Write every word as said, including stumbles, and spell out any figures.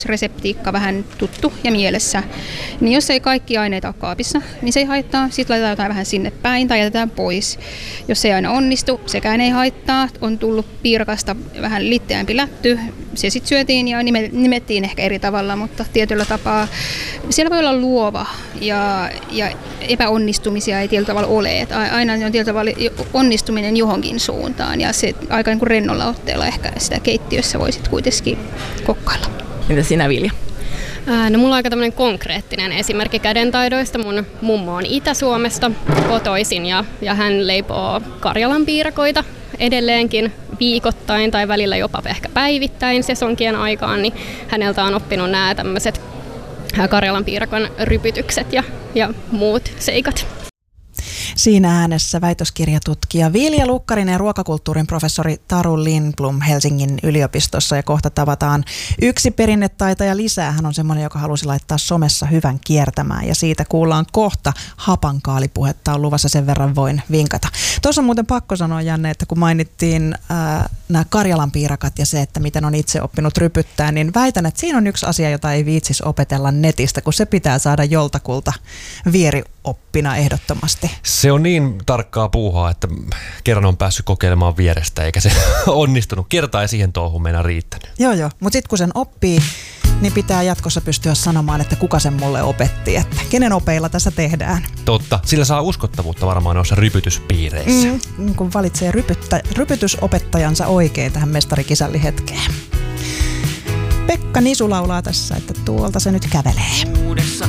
reseptiikka vähän tuttu ja mielessä, niin jos ei kaikki aineita ole kaapissa, niin se ei haittaa, sitten laitetaan jotain vähän sinne päin tai jätetään pois. Jos se ei aina onnistu, sekään ei haittaa, on tullut piirakasta vähän litteämpi lätty, se sitten syötiin ja nimettiin ehkä eri tavalla, mutta tietyllä tapaa siellä voi olla luova ja, ja epäonnistumisia ei tietyllä tavalla ole, että aina on tietyllä tavalla onnistuminen johonkin suuntaan ja se aika niin kuin rennolla otteella ehkä sitä keittiössä voisit kuitenkin kokkailla. Entä sinä, Vilja? No mulla on aika tämmöinen konkreettinen esimerkki kädentaidoista. Mun mummo on Itä-Suomesta kotoisin ja, ja hän leipoo Karjalan piirakoita edelleenkin viikoittain tai välillä jopa ehkä päivittäin sesonkien aikaan, niin häneltä on oppinut nämä tämmöiset Karjalan piirakon rypytykset ja, ja muut seikat. Siinä äänessä väitöskirjatutkija Vilja Lukkarinen ja ruokakulttuurin professori Taru Lindblom Helsingin yliopistossa. Ja kohta tavataan yksi perinnetaitaja lisää. Hän on semmoinen, joka halusi laittaa somessa hyvän kiertämään. Ja siitä kuullaan kohta hapankaalipuhetta on luvassa, sen verran voin vinkata. Tuossa on muuten pakko sanoa, Janne, että kun mainittiin äh, nämä Karjalan piirakat ja se, että miten on itse oppinut rypyttää, niin väitän, että siinä on yksi asia, jota ei viitsis opetella netistä, kun se pitää saada joltakulta vierioppina ehdottomasti. Se on niin tarkkaa puuhaa, että kerran on päässyt kokeilemaan vierestä, eikä se onnistunut. Kertaa ei siihen touhuun meidän riittänyt. Joo, joo. Mutta sitten kun sen oppii, niin pitää jatkossa pystyä sanomaan, että kuka sen mulle opetti, että kenen opeilla tässä tehdään. Totta. Sillä saa uskottavuutta varmaan noissa rypytyspiireissä. Mm, kun valitsee rypyttä, rypytysopettajansa oikein tähän mestarikisällihetkeen. Pekka Nisu laulaa tässä, että tuolta se nyt kävelee.